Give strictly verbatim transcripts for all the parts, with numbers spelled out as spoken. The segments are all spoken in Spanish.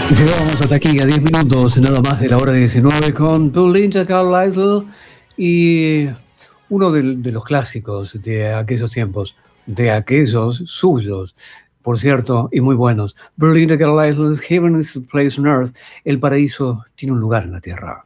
Llegamos hasta aquí a diez minutos, nada más de la hora diecinueve, con Belinda Carlisle y uno de, de los clásicos de aquellos tiempos, de aquellos suyos, por cierto, y muy buenos. Belinda Carlisle, Heaven is a place on earth. El paraíso tiene un lugar en la tierra.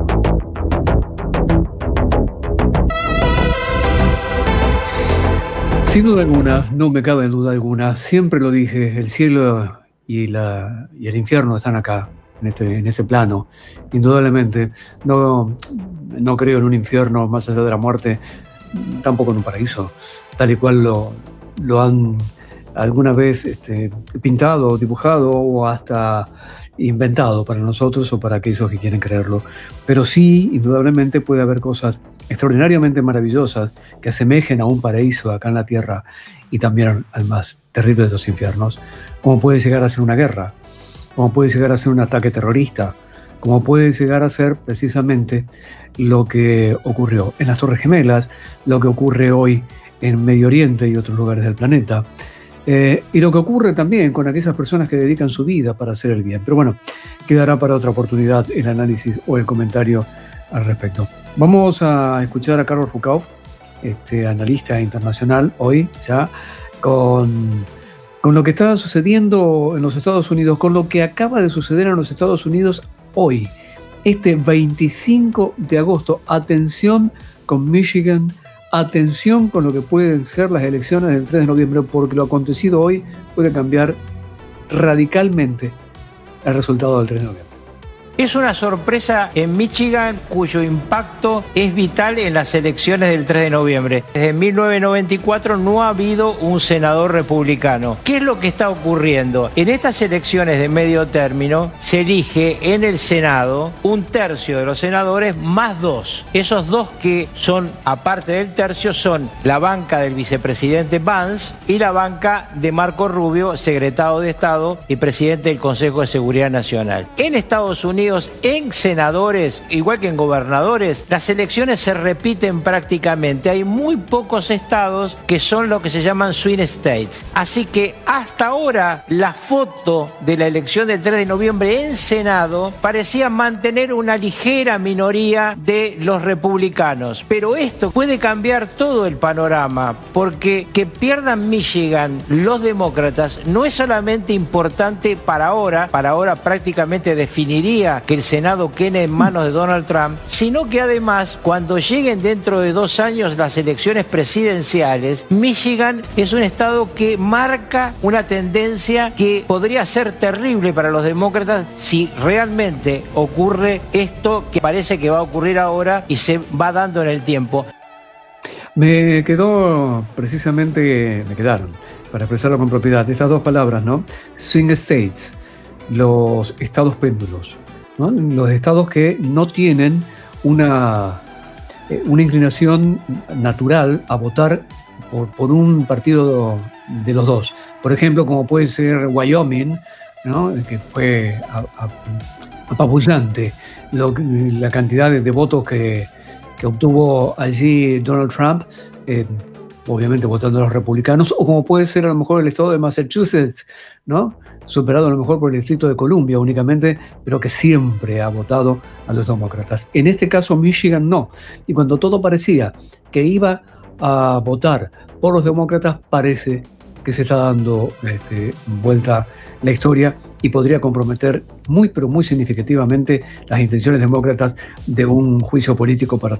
Sin duda alguna, no me cabe duda alguna, siempre lo dije, el cielo y, la, y el infierno están acá, en este, en este plano, indudablemente. No, no creo en un infierno más allá de la muerte, tampoco en un paraíso, tal y cual lo, lo han alguna vez este, pintado, dibujado o hasta inventado para nosotros o para aquellos que quieren creerlo. Pero sí, indudablemente puede haber cosas extraordinariamente maravillosas que asemejen a un paraíso acá en la tierra y también al más terrible de los infiernos, como puede llegar a ser una guerra, como puede llegar a ser un ataque terrorista, como puede llegar a ser precisamente lo que ocurrió en las Torres Gemelas, lo que ocurre hoy en Medio Oriente y otros lugares del planeta, eh, y lo que ocurre también con aquellas personas que dedican su vida para hacer el bien. Pero bueno, quedará para otra oportunidad el análisis o el comentario al respecto. Vamos a escuchar a Carlos Foucault, este analista internacional, hoy ya con, con lo que está sucediendo en los Estados Unidos, con lo que acaba de suceder en los Estados Unidos hoy, este veinticinco de agosto. Atención con Michigan, atención con lo que pueden ser las elecciones del tres de noviembre, porque lo acontecido hoy puede cambiar radicalmente el resultado del tres de noviembre. Es una sorpresa en Michigan cuyo impacto es vital en las elecciones del tres de noviembre. Desde mil novecientos noventa y cuatro no ha habido un senador republicano. ¿Qué es lo que está ocurriendo? En estas elecciones de medio término se elige en el Senado un tercio de los senadores más dos. Esos dos que son, aparte del tercio, son la banca del vicepresidente Vance y la banca de Marco Rubio, secretario de Estado y presidente del Consejo de Seguridad Nacional. En Estados Unidos, en senadores, igual que en gobernadores, las elecciones se repiten prácticamente. Hay muy pocos estados que son lo que se llaman swing states. Así que hasta ahora la foto de la elección del tres de noviembre en Senado parecía mantener una ligera minoría de los republicanos. Pero esto puede cambiar todo el panorama, porque que pierdan Michigan los demócratas no es solamente importante para ahora, para ahora prácticamente definiría que el Senado quede en manos de Donald Trump, sino que además, cuando lleguen dentro de dos años las elecciones presidenciales, Michigan es un estado que marca una tendencia que podría ser terrible para los demócratas si realmente ocurre esto que parece que va a ocurrir ahora y se va dando en el tiempo. Me quedó precisamente, me quedaron, para expresarlo con propiedad, estas dos palabras, ¿no? Swing states, los estados péndulos, ¿no? Los estados que no tienen una, una inclinación natural a votar por, por un partido de los dos. Por ejemplo, como puede ser Wyoming, ¿no? Que fue apabullante lo, la cantidad de, de votos que, que obtuvo allí Donald Trump, eh, obviamente votando a los republicanos, o como puede ser a lo mejor el estado de Massachusetts, ¿no? Superado a lo mejor por el Distrito de Columbia únicamente, pero que siempre ha votado a los demócratas. En este caso Michigan no. Y cuando todo parecía que iba a votar por los demócratas, parece que se está dando este, vuelta la historia y podría comprometer muy pero muy significativamente las intenciones demócratas de un juicio político para